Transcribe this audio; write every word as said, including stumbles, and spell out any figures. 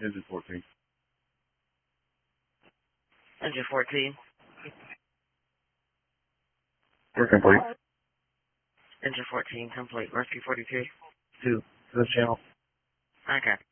Engine fourteen. Engine fourteen. We're complete. Engine fourteen, complete. Rescue forty-two. Two. To this channel. Okay.